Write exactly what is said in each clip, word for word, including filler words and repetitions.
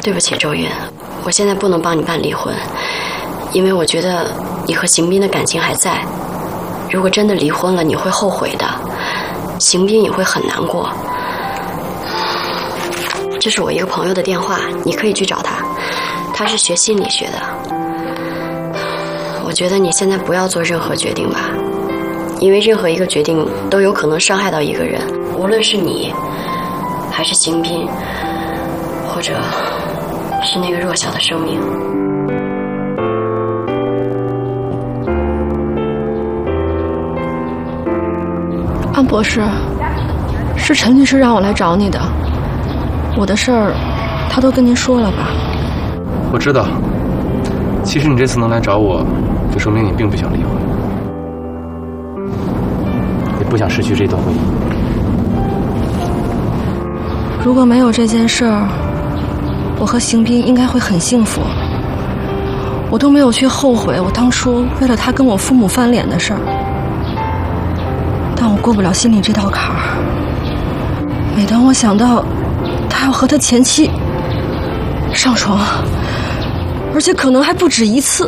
对不起，周云，我现在不能帮你办离婚，因为我觉得你和邢斌的感情还在。如果真的离婚了，你会后悔的，邢斌也会很难过。这是我一个朋友的电话，你可以去找他，他是学心理学的。我觉得你现在不要做任何决定吧，因为任何一个决定都有可能伤害到一个人，无论是你，还是邢斌，或者是那个弱小的生命。 安博士，是陈律师让我来找你的，我的事儿他都跟您说了吧？ 我知道，其实你这次能来找我，就说明你并不想离婚，也不想失去这段婚姻。 如果没有这件事儿，我和邢斌应该会很幸福。我都没有去后悔我当初为了他跟我父母翻脸的事儿，但我过不了心里这道坎儿。每当我想到他要和他前妻上床，而且可能还不止一次，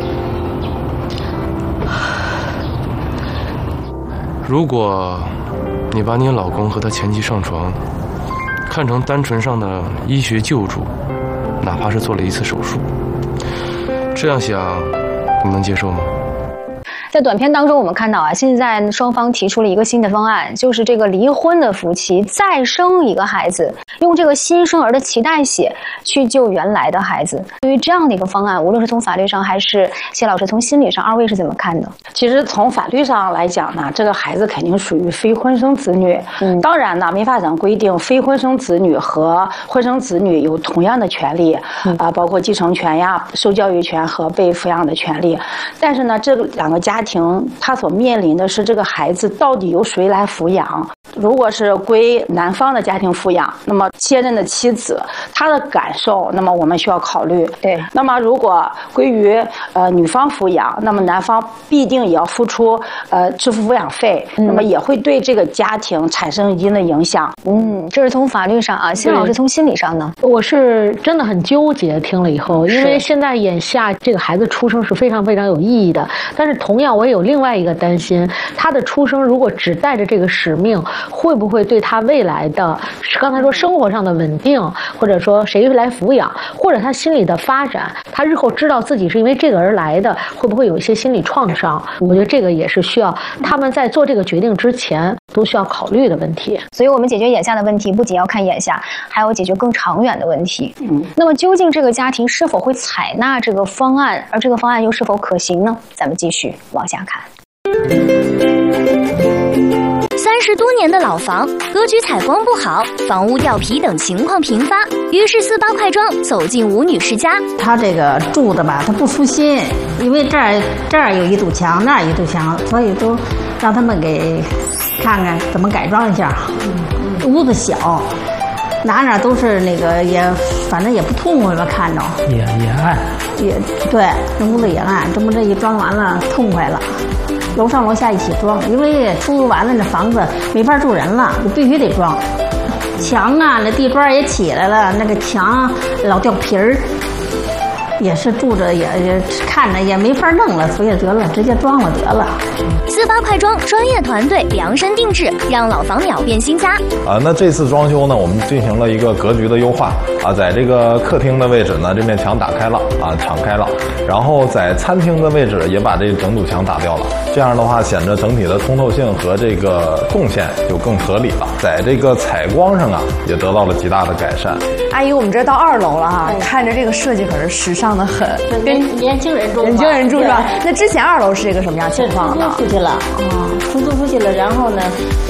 如果你把你老公和他前妻上床看成单纯上的医学救助，哪怕是做了一次手术，这样想你能接受吗？ 在短片当中，我们看到啊，现在双方提出了一个新的方案，就是这个离婚的夫妻再生一个孩子，用这个新生儿的脐带血去救原来的孩子。对于这样的一个方案，无论是从法律上还是谢老师从心理上，二位是怎么看的？ 其实从法律上来讲呢，这个孩子肯定属于非婚生子女。嗯，当然呢，民法上规定非婚生子女和婚生子女有同样的权利，嗯、啊，包括继承权呀、受教育权和被抚养的权利。但是呢，这两个家庭他所面临的是这个孩子到底由谁来抚养。如果是归男方的家庭抚养，那么现任的妻子她的感受，那么我们需要考虑。对，那么如果归于呃女方抚养，那么男方必定也要付出呃支付抚养费，嗯、那么也会对这个家庭产生一定的影响。 嗯，这是从法律上啊，谢老师从心理上呢？ 我是真的很纠结，听了以后，因为现在眼下这个孩子出生是非常非常有意义的，但是同样我也有另外一个担心，他的出生如果只带着这个使命，会不会对他未来的刚才说生活上的稳定，或者说谁来抚养，或者他心理的发展，他日后知道自己是因为这个而来的，会不会有一些心理创伤？我觉得这个也是需要他们在做这个决定之前都需要考虑的问题。 所以我们解决眼下的问题，不仅要看眼下，还要解决更长远的问题。嗯，那么究竟这个家庭是否会采纳这个方案，而这个方案又是否可行呢？咱们继续往下看。 三十多年的老房，格局采光不好，房屋掉皮等情况频发，于是四八快装走进吴女士家。 她这个住的吧，她不舒心，因为这儿这儿有一堵墙，那儿有一堵墙，所以都让他们给看看怎么改装一下。嗯、屋子小，哪哪都是那个也，反正也不痛快吧，看着也也暗， 也对，这屋子也暗，这么这一装完了，痛快了。楼上楼下一起装，因为出租完了，这房子没法住人了，就必须得装。墙啊，那地砖也起来了，那个墙老掉皮儿，也是住着也也看着也没法弄了，所以得了，直接装了得了。 四八快装专业团队量身定制，让老房秒变新家。 啊，那这次装修呢，我们进行了一个格局的优化啊，在这个客厅的位置呢，这面墙打开了啊，敞开了，然后在餐厅的位置也把这整堵墙打掉了。这样的话，显得整体的通透性和这个动线就更合理了。在这个采光上啊，也得到了极大的改善。 阿姨，我们这到二楼了哈，看着这个设计可是时尚的很， 跟年轻人住， 年轻人住是吧？那之前二楼是一个什么样情况呢？ 出去了，啊，出租出去了，然后呢，